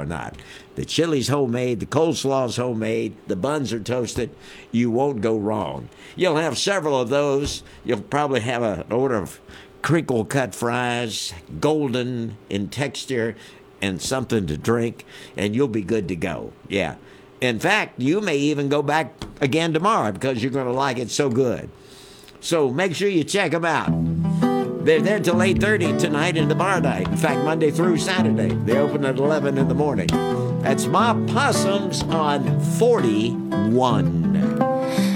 or not. The chili's homemade, the coleslaw's homemade, the buns are toasted. You won't go wrong. You'll have several of those. You'll probably have an order of crinkle-cut fries, golden in texture, and something to drink, and you'll be good to go. Yeah. In fact, you may even go back again tomorrow because you're going to like it so good. So make sure you check them out. They're there till 8:30 tonight in the bar night. In fact, Monday through Saturday. They open at 11 in the morning. That's Ma Possums on 41.